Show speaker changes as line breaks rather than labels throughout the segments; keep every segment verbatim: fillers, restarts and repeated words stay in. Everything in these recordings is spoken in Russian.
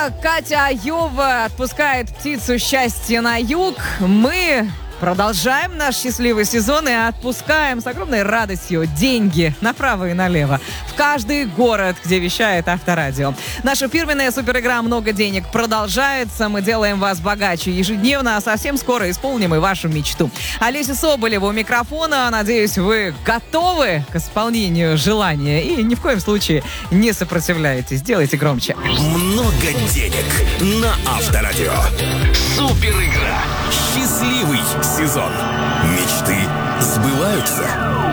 Пока Катя Айова отпускает птицу счастья на юг, мы продолжаем наш счастливый сезон и отпускаем с огромной радостью деньги направо и налево в каждый город, где вещает Авторадио. Наша фирменная суперигра «Много денег» продолжается. Мы делаем вас богаче ежедневно, а совсем скоро исполним и вашу мечту. Олеся Соболева у микрофона. Надеюсь, вы готовы к исполнению желания и ни в коем случае не сопротивляетесь. Делайте громче.
Много денег на Авторадио. Суперигра. Счастливый сезон. Мечты сбываются.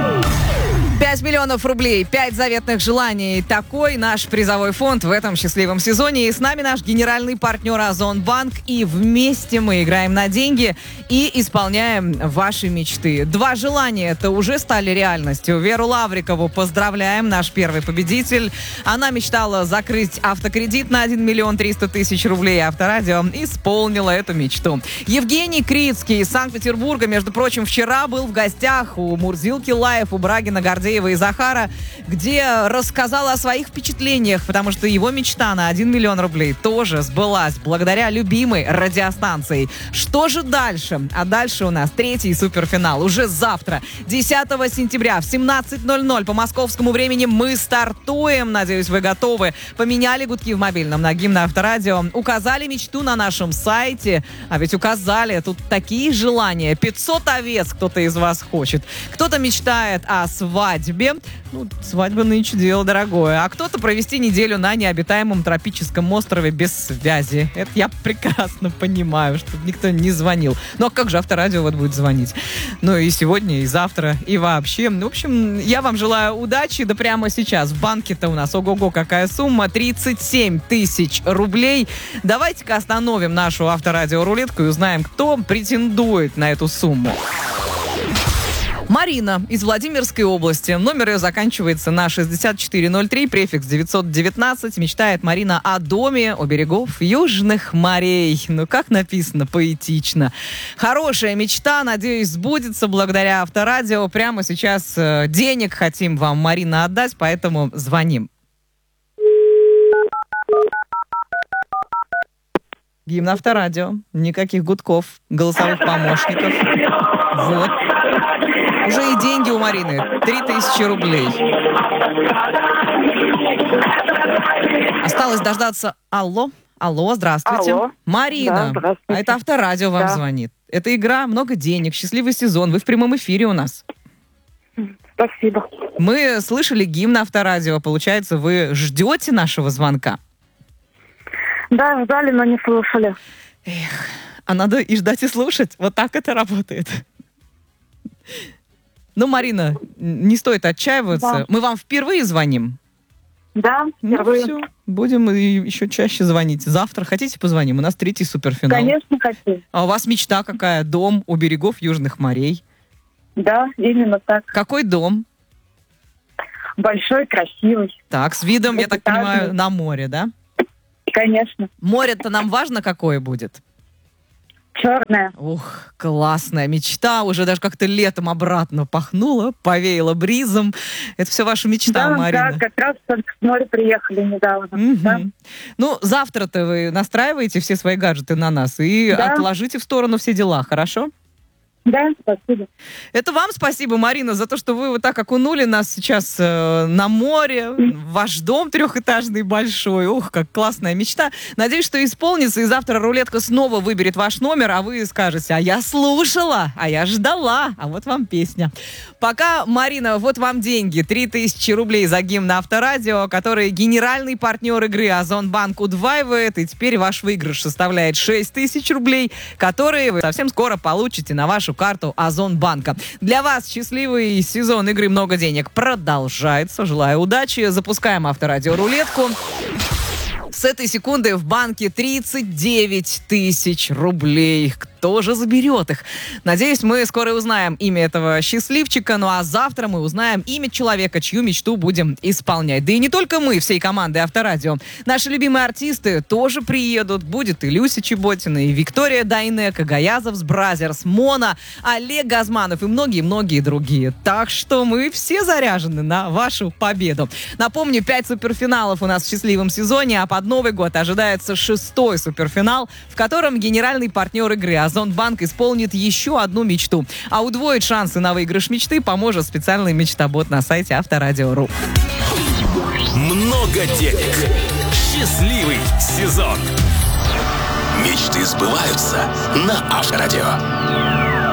пять миллионов рублей, пять заветных желаний. Такой наш призовой фонд в этом счастливом сезоне. И с нами наш генеральный партнер Озонбанк. И вместе мы играем на деньги и исполняем ваши мечты. Два желания-то уже стали реальностью. Веру Лаврикову поздравляем, наш первый победитель. Она мечтала закрыть автокредит на один миллион триста тысяч рублей. Авторадио исполнила эту мечту. Евгений Крицкий из Санкт-Петербурга, между прочим, вчера был в гостях у Мурзилки Лайф, у Брагина, Гордеева и Захара, где рассказал о своих впечатлениях, потому что его мечта на один миллион рублей тоже сбылась благодаря любимой радиостанции. Что же дальше? А дальше у нас третий суперфинал. Уже завтра, десятого сентября в семнадцать ноль ноль по московскому времени мы стартуем. Надеюсь, вы готовы. Поменяли гудки в мобильном на гимн Авторадио. Указали мечту на нашем сайте. А ведь указали. Тут такие желания. пятьсот овец кто-то из вас хочет. Кто-то мечтает о свадьбе. Ну, свадьба нынче дело дорогое. А кто-то провести неделю на необитаемом тропическом острове без связи. Это я прекрасно понимаю, что никто не звонил. Ну, а как же Авторадио вот будет звонить? Ну, и сегодня, и завтра, и вообще. В общем, я вам желаю удачи. Да прямо сейчас. В банке-то у нас, ого-го, какая сумма. тридцать семь тысяч рублей. Давайте-ка остановим нашу Авторадио-рулетку и узнаем, кто претендует на эту сумму. Марина из Владимирской области. Номер ее заканчивается на шестьдесят четыре ноль три, префикс девятьсот девятнадцать. Мечтает Марина о доме у берегов южных морей. Ну, как написано, поэтично. Хорошая мечта, надеюсь, сбудется благодаря Авторадио. Прямо сейчас э, денег хотим вам, Марина, отдать, поэтому звоним. Гимн Авторадио. Никаких гудков, голосовых помощников. Вот. Уже и деньги у Марины. Три тысячи рублей. Осталось дождаться... Алло. Алло, здравствуйте.
Алло.
Марина.
Да, здравствуйте.
А это Авторадио вам
Да.
звонит. Это игра «Много денег», счастливый сезон. Вы в прямом эфире у нас.
Спасибо.
Мы слышали гимн Авторадио. Получается, вы ждете нашего звонка?
Да, ждали, но не слушали.
Эх, а надо и ждать, и слушать. Вот так это работает. Ну, Марина, не стоит отчаиваться.
Да.
Мы вам впервые звоним.
Да,
Ну,
впервые.
все. Будем и еще чаще звонить. Завтра хотите позвоним? У нас третий суперфинал.
Конечно, хочу.
А у вас мечта какая? Дом у берегов южных морей.
Да, именно так.
Какой дом?
Большой, красивый.
Так, с видом, я так
Этажный.
понимаю, на море, да?
Конечно.
Море-то нам важно, какое будет?
Черная.
Ух, классная мечта. Уже даже как-то летом обратно пахнуло, повеяло бризом. Это все ваша мечта,
Да,
Марина.
да, как раз только с моря приехали недавно.
Мгм.
Да.
Ну, завтра-то вы настраиваете все свои гаджеты на нас и
Да.
отложите в сторону все дела, хорошо?
Да, спасибо.
Это вам спасибо, Марина, за то, что вы вот так окунули нас сейчас э, на море, в ваш дом трехэтажный большой. Ух, как классная мечта. Надеюсь, что исполнится, и завтра рулетка снова выберет ваш номер, а вы скажете: а я слушала, а я ждала, а вот вам песня. Пока, Марина, вот вам деньги. три тысячи рублей за гимн Авторадио, который генеральный партнер игры Озонбанк удваивает, и теперь ваш выигрыш составляет шесть тысяч рублей, которые вы совсем скоро получите на вашу карту Озонбанка. Для вас счастливый сезон игры «Много денег» продолжается. Желаю удачи. Запускаем Авторадио рулетку. С этой секунды в банке тридцать девять тысяч рублей. кто же заберет их. Надеюсь, мы скоро узнаем имя этого счастливчика, ну а завтра мы узнаем имя человека, чью мечту будем исполнять. Да и не только мы, всей командой Авторадио. Наши любимые артисты тоже приедут. Будет и Люся Чеботина, и Виктория Дайнек, и Гаязов с Бразерс, Мона, Олег Газманов и многие-многие другие. Так что мы все заряжены на вашу победу. Напомню, пять суперфиналов у нас в счастливом сезоне, а под Новый год ожидается шестой суперфинал, в котором генеральный партнер игры Озонбанк исполнит еще одну мечту. А удвоить шансы на выигрыш мечты поможет специальный мечтобот на сайте Авторадио точка ру.
Много денег. Счастливый сезон. Мечты сбываются на Авторадио.